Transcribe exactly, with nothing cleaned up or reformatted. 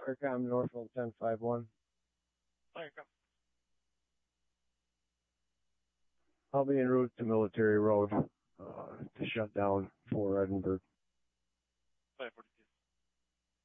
Arcom Norfolk ten five one. Arcom. I'll be en route to Military Road uh, to shut down for Edinburgh.